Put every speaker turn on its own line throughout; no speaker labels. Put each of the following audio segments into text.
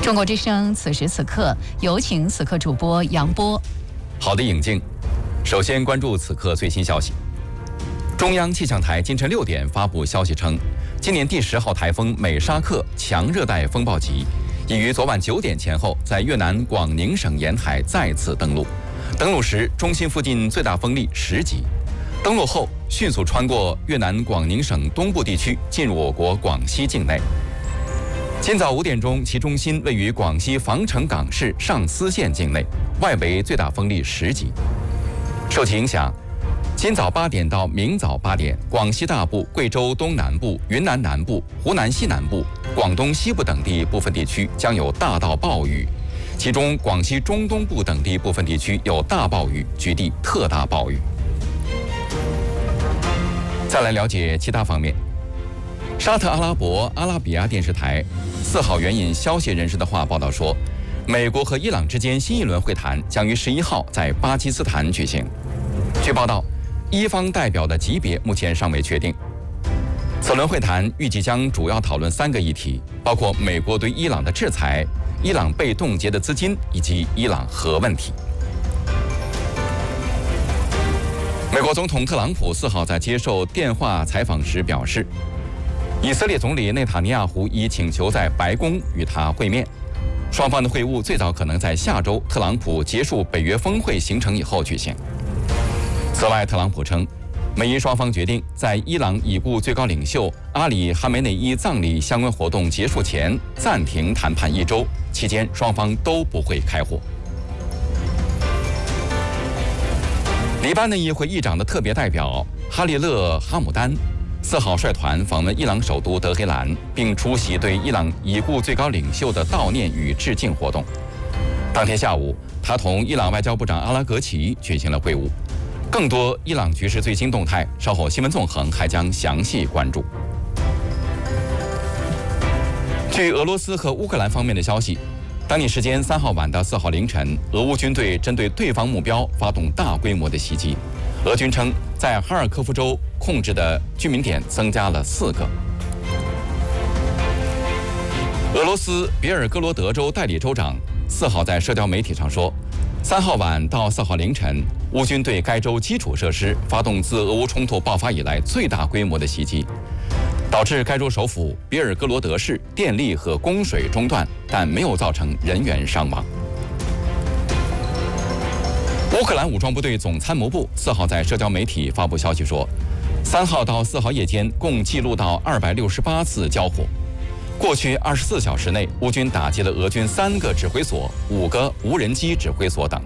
中国之声此时此刻，有请此刻主播杨波。
好的，尹静。首先关注此刻最新消息。中央气象台今晨6点发布消息称，今年第10号台风美沙克强热带风暴级已于昨晚9点前后在越南广宁省沿海再次登陆。登陆时，中心附近最大风力10级。登陆后，迅速穿过越南广宁省东部地区，进入我国广西境内。今早5点钟，其中心位于广西防城港市上思县境内，外围最大风力10级。受其影响，今早8点到明早8点，广西大部、贵州东南部、云南南部、湖南西南部、广东西部等地部分地区将有大到暴雨，其中广西中东部等地部分地区有大暴雨，局地特大暴雨。再来了解其他方面。沙特阿拉伯阿拉比亚电视台4号援引消息人士的话报道说，美国和伊朗之间新一轮会谈将于11号在巴基斯坦举行。据报道，伊方代表的级别目前尚未确定。此轮会谈预计将主要讨论3个议题，包括美国对伊朗的制裁、伊朗被冻结的资金以及伊朗核问题。美国总统特朗普4号在接受电话采访时表示，以色列总理内塔尼亚胡已请求在白宫与他会面，双方的会晤最早可能在下周特朗普结束北约峰会行程以后举行。此外，特朗普称，美伊双方决定在伊朗已故最高领袖阿里·哈梅内伊葬礼相关活动结束前暂停谈判1周，期间双方都不会开火。黎巴嫩议会议长的特别代表哈利勒·哈姆丹4号率团访问伊朗首都德黑兰，并出席对伊朗已故最高领袖的悼念与致敬活动。当天下午，他同伊朗外交部长阿拉格齐举行了会晤。更多伊朗局势最新动态，稍后新闻纵横还将详细关注。据俄罗斯和乌克兰方面的消息，当地时间3号晚到4号凌晨，俄乌军队针对对方目标发动大规模的袭击。俄军称，在哈尔科夫州控制的居民点增加了4个。俄罗斯别尔哥罗德州代理州长4号在社交媒体上说，3号晚到4号凌晨，乌军对该州基础设施发动自俄乌冲突爆发以来最大规模的袭击，导致该州首府别尔哥罗德市电力和供水中断，但没有造成人员伤亡。乌克兰武装部队总参谋部4号在社交媒体发布消息说，3号到4号夜间共记录到268次交火。过去24小时内，乌军打击了俄军3个指挥所、5个无人机指挥所等。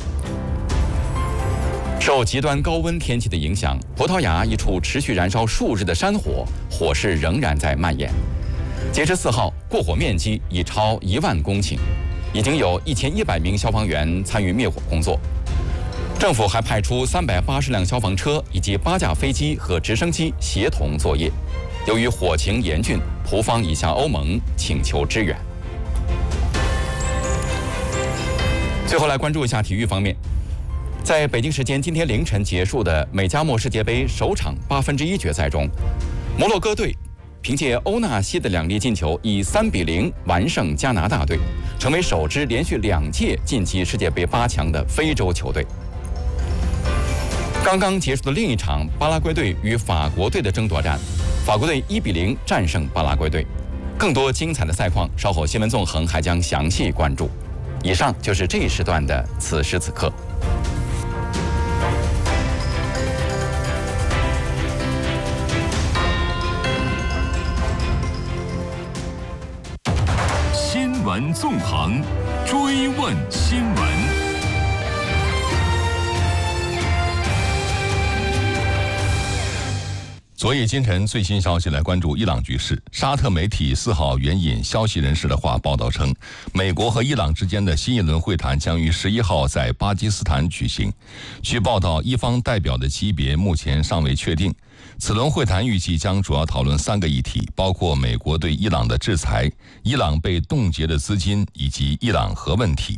受极端高温天气的影响，葡萄牙一处持续燃烧数日的山火，火势仍然在蔓延。截至4号，过火面积已超1万公顷，已经有1100名消防员参与灭火工作。政府还派出380辆消防车以及8架飞机和直升机协同作业。由于火情严峻，葡方已向欧盟请求支援。最后来关注一下体育方面，在北京时间今天凌晨结束的美加墨世界杯首场1/8决赛中，摩洛哥队凭借欧纳西的2粒进球，以3-0完胜加拿大队，成为首支连续2届晋级世界杯8强的非洲球队。刚刚结束的另一场巴拉圭队与法国队的争夺战，法国队1-0战胜巴拉圭队。更多精彩的赛况，稍后新闻纵横还将详细关注。以上就是这一时段的此时此刻。
新闻纵横，追问新闻。
昨夜今晨最新消息来关注伊朗局势。沙特媒体4号援引消息人士的话报道称，美国和伊朗之间的新一轮会谈将于11号在巴基斯坦举行。据报道，伊方代表的级别目前尚未确定。此轮会谈预计将主要讨论3个议题，包括美国对伊朗的制裁、伊朗被冻结的资金以及伊朗核问题。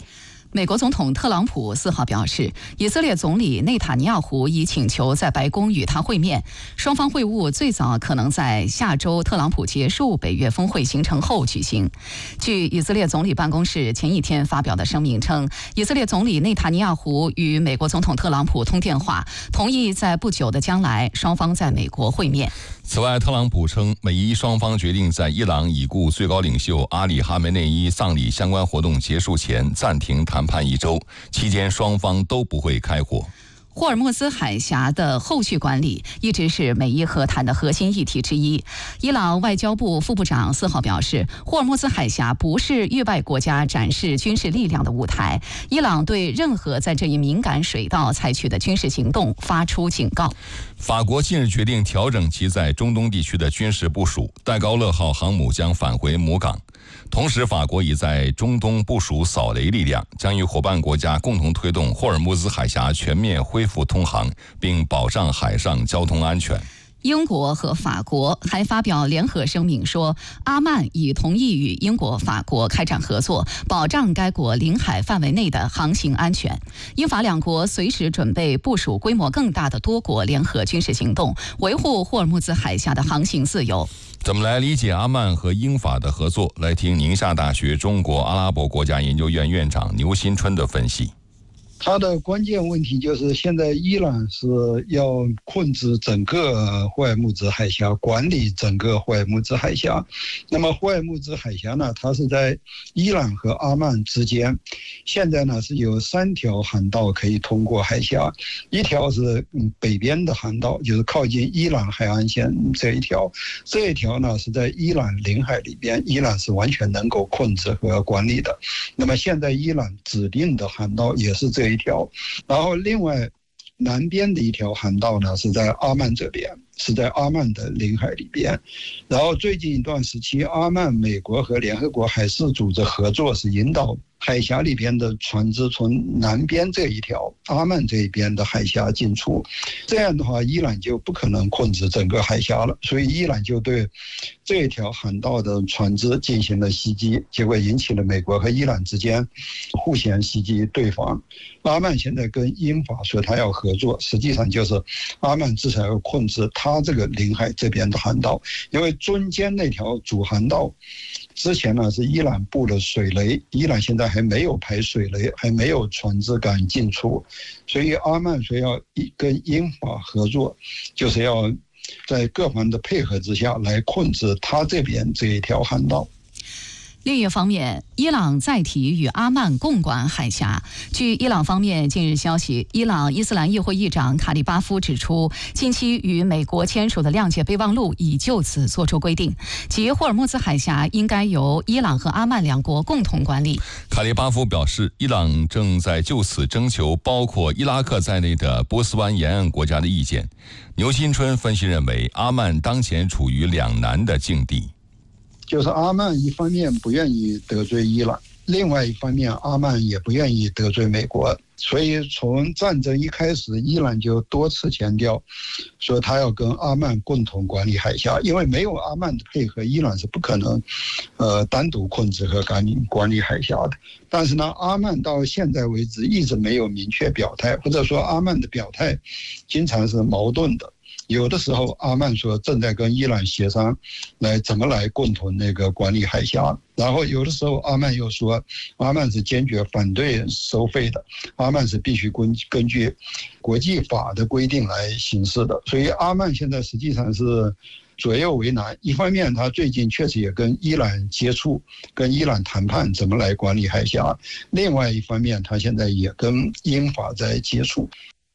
美国总统特朗普4号表示，以色列总理内塔尼亚胡已请求在白宫与他会面，双方会晤最早可能在下周特朗普结束北约峰会行程后举行。据以色列总理办公室前一天发表的声明称，以色列总理内塔尼亚胡与美国总统特朗普通电话，同意在不久的将来双方在美国会面。
此外，特朗普称，美伊双方决定在伊朗已故最高领袖阿里哈梅内伊葬礼相关活动结束前暂停谈判1周，期间双方都不会开火。
霍尔木兹海峡的后续管理一直是美伊和谈的核心议题之一。伊朗外交部副部长4号表示，霍尔木兹海峡不是域外国家展示军事力量的舞台，伊朗对任何在这一敏感水道采取的军事行动发出警告。
法国近日决定调整其在中东地区的军事部署，戴高乐号航母将返回母港。同时，法国已在中东部署扫雷力量，将与伙伴国家共同推动霍尔木兹海峡全面恢复通航，并保障海上交通安全。
英国和法国还发表联合声明说，阿曼已同意与英国、法国开展合作，保障该国领海范围内的航行安全。英法两国随时准备部署规模更大的多国联合军事行动，维护霍尔木兹海峡的航行自由。
怎么来理解阿曼和英法的合作？来听宁夏大学中国阿拉伯国家研究院院长牛新春的分析。
它的关键问题就是现在伊朗是要控制整个霍尔木兹海峡，管理整个霍尔木兹海峡。那么霍尔木兹海峡呢，它是在伊朗和阿曼之间，现在呢是有3条航道可以通过海峡，一条是北边的航道，就是靠近伊朗海岸线这一条，这一条呢是在伊朗领海里边，伊朗是完全能够控制和管理的。那么现在伊朗指定的航道也是这一条，然后另外南边的一条航道呢是在阿曼这边，是在阿曼的领海里边。然后最近一段时期，阿曼、美国和联合国海事组织合作，是引导海峡里边的船只从南边这一条阿曼这一边的海峡进出，这样的话伊朗就不可能控制整个海峡了，所以伊朗就对这一条航道的船只进行了袭击，结果引起了美国和伊朗之间互相袭击对方。阿曼现在跟英法说他要合作，实际上就是阿曼至少要控制他这个领海这边的航道，因为中间那条主航道之前呢是伊朗布了水雷，伊朗现在还没有排水雷，还没有船只敢进出，所以阿曼说要跟英法合作，就是要在各方的配合之下来控制他这边这一条航道。
另一方面，伊朗再提与阿曼共管海峡。据伊朗方面近日消息，伊朗伊斯兰议会议长卡利巴夫指出，近期与美国签署的谅解备忘录已就此作出规定，即霍尔木兹海峡应该由伊朗和阿曼两国共同管理。
卡利巴夫表示，伊朗正在就此征求包括伊拉克在内的波斯湾沿岸国家的意见。牛新春分析认为，阿曼当前处于两难的境地。
就是阿曼一方面不愿意得罪伊朗，另外一方面阿曼也不愿意得罪美国，所以从战争一开始，伊朗就多次强调说他要跟阿曼共同管理海峡，因为没有阿曼的配合，伊朗是不可能单独控制和管理海峡的。但是呢，阿曼到现在为止一直没有明确表态，或者说阿曼的表态经常是矛盾的。有的时候阿曼说正在跟伊朗协商来怎么来共同管理海峡，然后有的时候阿曼又说阿曼是坚决反对收费的，阿曼是必须根据国际法的规定来行事的，所以阿曼现在实际上是左右为难。一方面他最近确实也跟伊朗接触，跟伊朗谈判怎么来管理海峡，另外一方面他现在也跟英法在接触。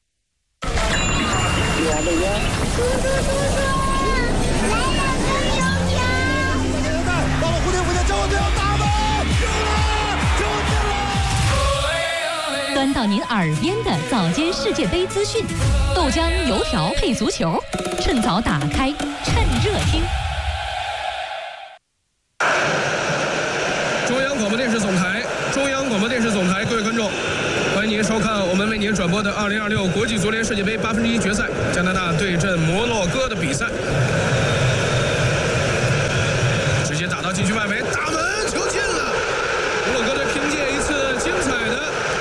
端到您耳边的早间世界杯资讯，豆浆油条配足球，趁早打开，趁热听。
中央广播电视总台，各位观众，欢迎您收看我们为您转播的2026国际足联世界杯1/8决赛，加拿大对阵摩洛哥的比赛。直接打到禁区外围，大门球进了！摩洛哥队凭借一次精彩的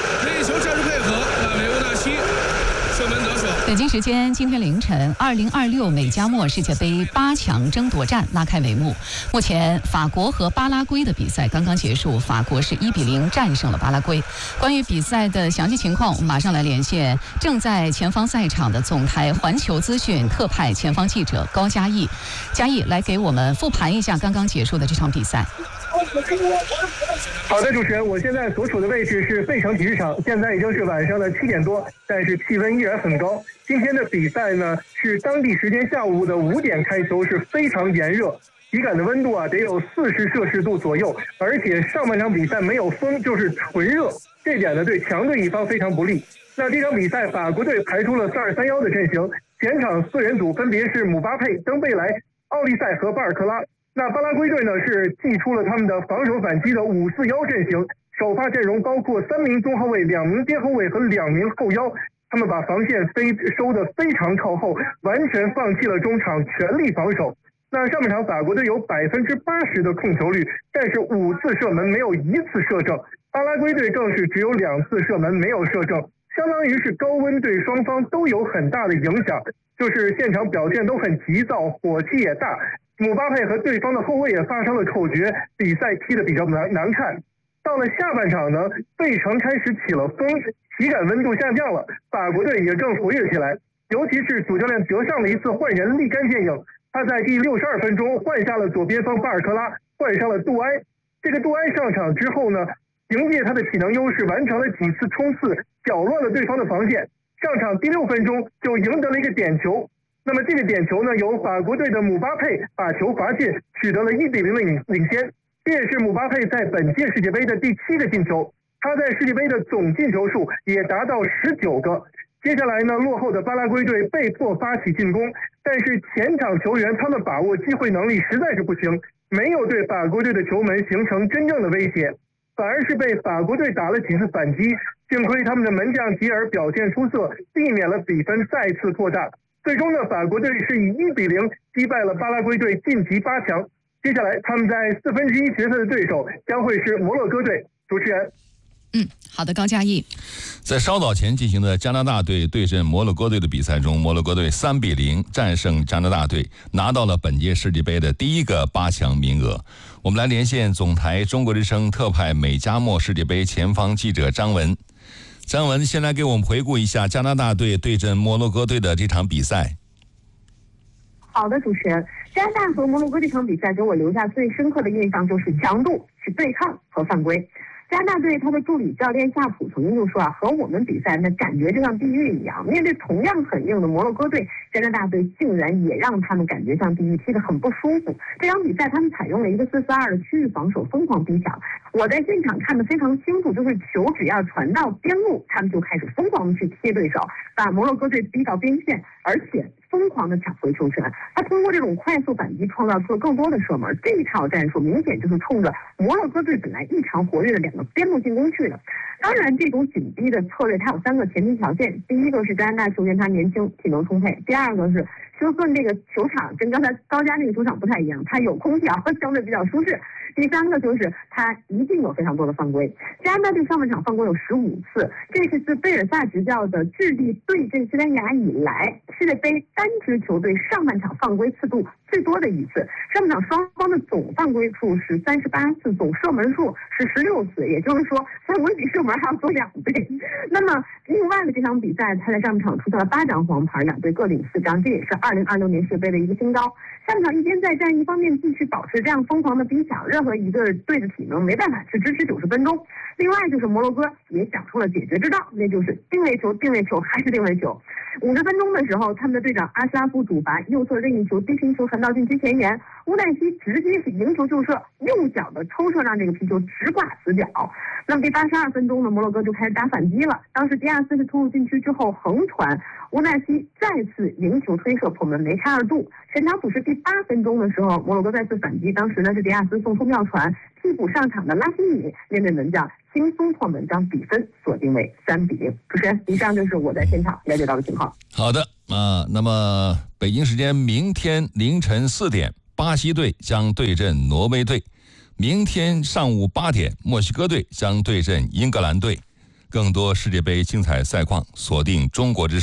北京时间今天凌晨，2026美加墨世界杯8强争夺战拉开帷幕。目前，法国和巴拉圭的比赛刚刚结束，法国是1-0战胜了巴拉圭。关于比赛的详细情况，我们马上来连线正在前方赛场的总台环球资讯特派前方记者高嘉毅。嘉毅来给我们复盘一下刚刚结束的这场比赛。
好的，主持人，我现在所处的位置是费城体育场，现在已经是晚上的7点多，但是气温依然很高。今天的比赛呢是当地时间下午的5点开球，是非常炎热，体感的温度得有40摄氏度左右，而且上半场比赛没有风，就是纯热，这点呢对强队一方非常不利。那这场比赛法国队排出了4231的阵型，前场4人组分别是姆巴佩、登贝莱、奥利塞和巴尔克拉。那巴拉圭队呢是祭出了他们的防守反击的5-4-1阵型，首发阵容包括3名中后卫、2名边后卫和2名后腰，他们把防线收得非常靠后，完全放弃了中场，全力防守。那上半场法国队有80%的控球率，但是5次射门没有1次射正，巴拉圭队更是只有2次射门没有射正，相当于是高温对双方都有很大的影响，就是现场表现都很急躁，火气也大。姆巴佩和对方的后卫也发生了口角，比赛踢得比较难看。到了下半场呢，费城开始起了风，体感温度下降了，法国队也更活跃起来，尤其是主教练德尚的一次换人立竿见影，他在第62分钟换下了左边锋巴尔克拉，换上了杜埃。这个杜埃上场之后呢，凭借他的体能优势完成了几次冲刺，搅乱了对方的防线，上场第6分钟就赢得了一个点球。那么这个点球呢，由法国队的姆巴佩把球罚进，取得了1-0的领先。这也是姆巴佩在本届世界杯的第7个进球，他在世界杯的总进球数也达到19个。接下来呢，落后的巴拉圭队被迫发起进攻，但是前场球员他们把握机会能力实在是不行，没有对法国队的球门形成真正的威胁，反而是被法国队打了几次反击。幸亏他们的门将吉尔表现出色，避免了比分再次扩大。最终呢，法国队是以1-0击败了巴拉圭队，晋级8强。接下来他们在1/4决赛的对手将会是摩洛哥队。主持人。
好的，高嘉毅。
在稍早前进行的加拿大队对阵摩洛哥队的比赛中，摩洛哥队3-0战胜加拿大队，拿到了本届世界杯的第1个8强名额。我们来连线总台中国之声特派美加墨世界杯前方记者张文。张文，先来给我们回顾一下加拿大队对阵摩洛哥队的这场比赛。
好的，主持人，加拿大和摩洛哥这场比赛给我留下最深刻的印象就是强度、去对抗和犯规。加拿大队他的助理教练夏普曾经就说和我们比赛那感觉就像地狱一样，面对同样很硬的摩洛哥队，加拿大队竟然也让他们感觉像地狱，踢得很不舒服。这场比赛他们采用了一个4-4-2的区域防守，疯狂逼抢。我在现场看得非常清楚，就是球只要传到边路，他们就开始疯狂的去贴对手，把摩洛哥队逼到边线，而且疯狂的抢回球权。他通过这种快速反击创造出了更多的射门。这一套战术明显就是冲着摩洛哥队本来异常活跃的2个边路进攻去的。当然，这种紧逼的策略它有3个前提条件：第一个是加拿大球员他年轻，体能充沛；第二个是休斯顿这个球场跟刚才高加那个球场不太一样，它有空调，相对比较舒适；第3个就是它一定有非常多的犯规。加拿大队上半场犯规有15次，这是自贝尔萨执教的智利对阵西班牙以来世界杯单支球队上半场犯规次度最多的一次。上半场双方的总犯规数是38次，总射门数是16次，也就是说犯规比射门还要多2倍。那么另外的这场比赛，他在上半场出现了8张黄牌，2队各领4张，这也是2026年世界杯的一个新高。上半场一边再战，一方面继续保持这样疯狂的逼抢，任何一个队的体能没办法去支持90分钟。另外就是摩洛哥也想出了解决之道，那就是定位球，定位球还是定位球。50分钟的时候，他们的队长阿斯拉夫主罚右侧任意球低平球传到禁区前沿，乌奈西直接是迎球就射，右脚的抽射让这个皮球直挂死角。那么第82分钟呢，摩洛哥就开始打反击了。当时迪亚斯是突入禁区之后横传，乌奈西再次迎球推射破门，梅开2度。全场补时第8分钟的时候，摩洛哥再次反击，当时呢是迪亚斯送出妙传，替补上场的拉希米面对门将轻松破门，将比分锁定为3-0。主持人，以上就是我在现场了解到的情况。
好的那么北京时间明天凌晨4点，巴西队将对阵挪威队；明天上午8点，墨西哥队将对阵英格兰队。更多世界杯精彩赛况，锁定中国之声。